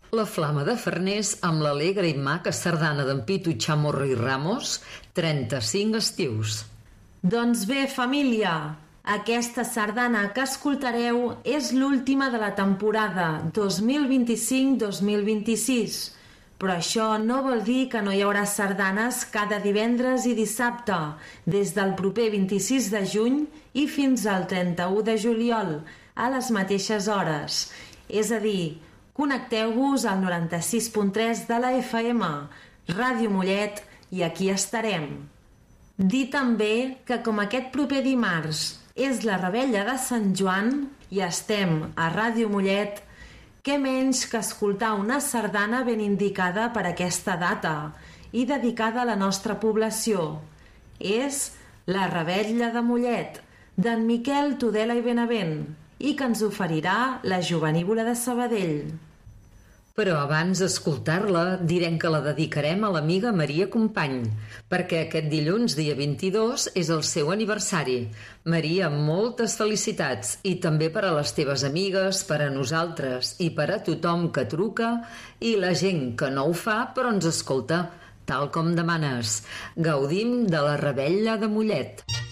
La Flama de Farners amb l'alegre i maca sardana d'en Pitu Chamorro i Ramos, 35 estius. Doncs bé, família, aquesta sardana que escoltareu és l'última de la temporada 2025-2026, però això no vol dir que no hi haurà sardanes cada divendres i dissabte, des del proper 26 de juny i fins al 31 de juliol, a les mateixes hores. És a dir, connecteu-vos al 96.3 de la FM, Ràdio Mollet, i aquí estarem. Dir també que com aquest proper dimarts és la revetlla de Sant Joan i estem a Ràdio Mollet, què menys que escoltar una sardana ben indicada per aquesta data i dedicada a la nostra població. És la Revetlla de Mollet, d'en Miquel Tudela i Benavent, i que ens oferirà la Jovenívola de Sabadell. Però abans d'escoltar-la direm que la dedicarem a l'amiga Maria Company, perquè aquest dilluns, dia 22, és el seu aniversari. Maria, moltes felicitats, i també per a les teves amigues, per a nosaltres i per a tothom que truca i la gent que no ho fa però ens escolta, tal com demanes. Gaudim de la Revetlla de Mollet.